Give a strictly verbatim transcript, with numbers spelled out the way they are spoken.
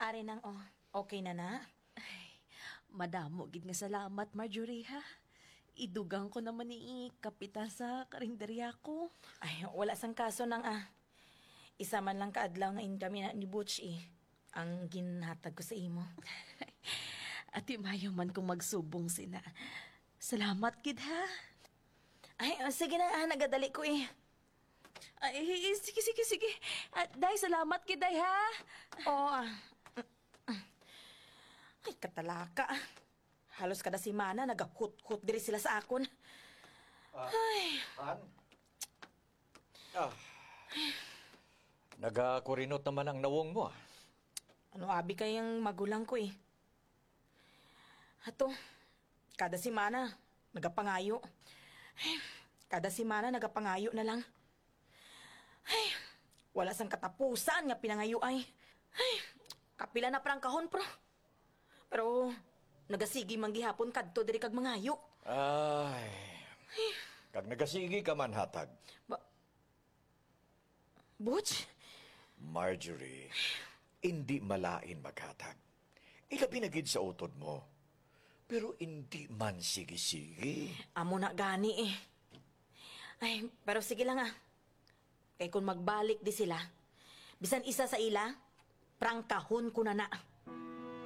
Ari nang, oh, okay na na? Madamo gid nga salamat, Marjorie, ha? Idugang ko naman ni kapitan sa karinderya ko. Ay, wala sang kaso nang, ah. Isa man lang kaadlaw nga income na ni Butch, eh. Ang ginhatag ko sa imo. At imayaw man kong magsubong sina. Salamat, kid, ha? Ay, oh, sige na, ah, nagadali ko, eh. Ay, sige, sige, sige. At day, salamat, kid, day, ha? Oo, ah. Ay, katalaka, ah. Halos kada simana, nagahut-hut diri sila sa akon. Ah, Ay. Han? Ah. Nagakurinot naman ang nawong mo, ah. Ano abi kayang magulang ko, eh. Ato, kada simana, nagapangayo. Ay, kada simana, nagapangayo na lang. Ay, wala sang katapusan nga pinangayo ay. Ay, kapila na parang kahon, pro. Pero, nagasigi man gihapon kadto diri kag mangayo. Ay. Kag nagasigi ka man hatag. Ba... Butch? Marjorie, hindi malain maghatag. Ilabi na gid sa utod mo. Pero hindi man sige-sige. Amo na gani eh. Ay, pero sige lang ah. Kay kung magbalik di sila, bisan isa sa ila, prangkahon ko na na.